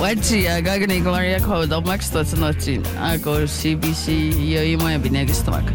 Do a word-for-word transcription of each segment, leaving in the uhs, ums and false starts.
Wachi agagani gloria ko do max to nochi ako C B C yo imo ya binegistak.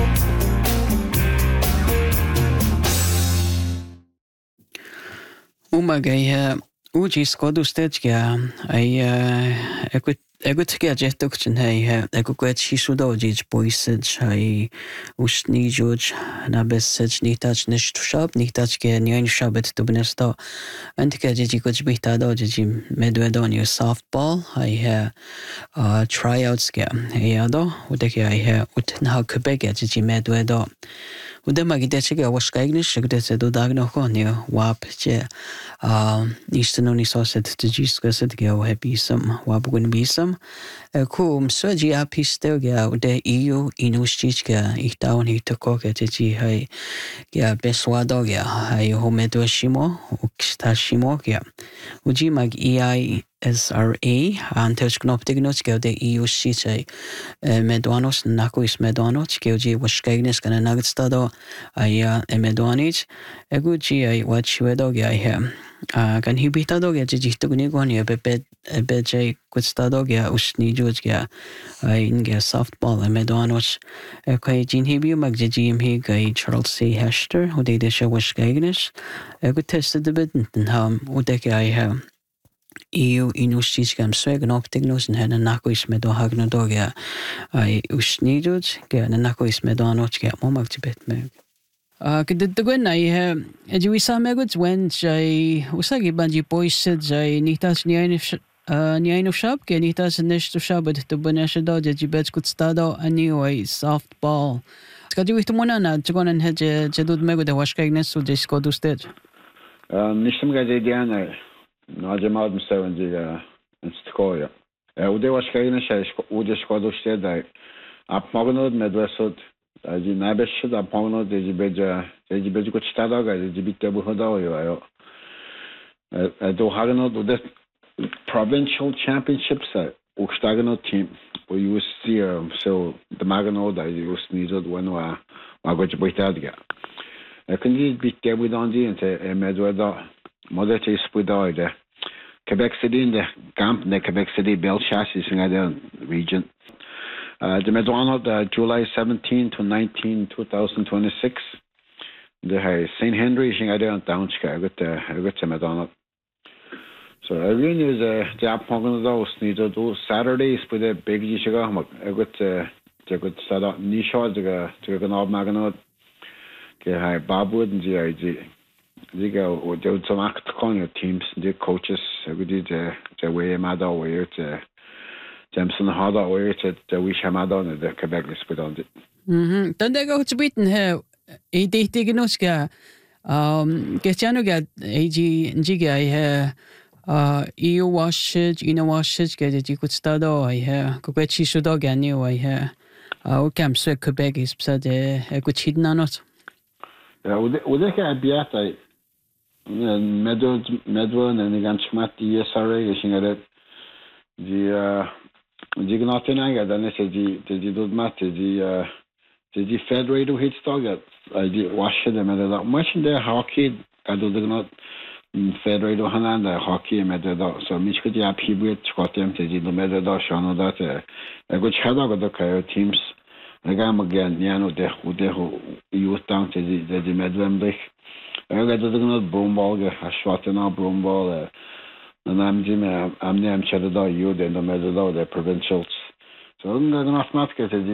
Umaga uji skodu stečka ai ekut ekutkia jetokchen hai ekukvet shisudo jij boysage hai usni juj na besage nitach nishtushab nitach ke nyan shabet tubnesto antika jiji kuch bihtado jiji medvedonio softball hai tryouts ke yado udeki hai utna kubega jiji medvedo Udema gidecega washkaignish gdece do dagno konio wap che istano ni soset tjiskaset ge hapisam wabgun bisam kum soji apistelga ude eu inustichga ich down hi tokoke tji hai ge beswado ge hai homedo shimo ukstashimo ge uji mag ei S R A antes knoptignos ge de eu shiche medonos nakois medonos ge uji washkaignis kana nagstado Aya emedonich eguchi ay wachiwedo ge ay kan hibitado ge jijito gni goni bebe beje kutstado ge usni juj ge ay inge softball emedonos ekay jin hibi mag jim hi ge Charles C Hester ode de shawash geignes egut tested the bitten ham ode ge ay EU inustisch gam swegen optignos en hen nakois medo hagno ge ay usni juj ge nakois medonos ge momag tibet me Kididugwen ay eji sa megut when jay usagi banji poisid jay nitas niyainif niyainuf shab ke nitas nishtu shab to bunashado jeji bet kutstado anyway softball. Skadi wihtu muna na tsugonan heje jedud megut de washkaignes su jay skodu stage. Nishtum gaje diana na jamad msewen ji instkoya. Ude washkaignes ay ude skodu stage ap magnod medwesod Aji nabesh da pawno de beja de beja ko tstada ga de bitte bu hoda yo do hagno do the provincial championships o stagno team o U S C so the magno da U S nizod wano a mago de boitadga e quindi bitte bu dondi ente medweda modete spudoide Quebec City in the camp ne Quebec City Belfast is in the region Uh, the Medwana, uh, July seventeenth to nineteenth, twenty twenty-six. The uh, Saint Henry is in the Downska. I got the I got the Medwana. So I really is a job on those. Need to do Saturdays with the big Jishaga. I got the I got start out Nisha. The the the North Maganot. The uh, Babwood and the I G. They go. They would some act on your teams. The coaches. We did the the way Mada way to. Jameson hada way to the wish Hamadon the Quebec is put on it. Mhm. Then they go to Britain here. E de dignoska. Um Getianuga A G Njiga here. Uh E U washage, Ina washage get it you could start I here. Kobechi Shudog anyway here. Uh Cam Swe Quebec is said a good hidden not. Yeah, would they can be at I Medward Medward and the Ganchmat the S R A is in it. The uh Jignatinaga, then I said, the did mat, the the federated hit target. I did wash them and that much in their hockey. I do not federated Hananda hockey and medal. So Michkut Yap Hebrew Scott them to the medal, Shana that a good shadow of the Kayo teams. Again, again, Yano de Udeho, youth down to the Medwemlich. I got the not broomball, a shot in our broomball. And I'm Jimmy, I'm named Cheddar, you, then the Medal, the provincials. So I'm going to ask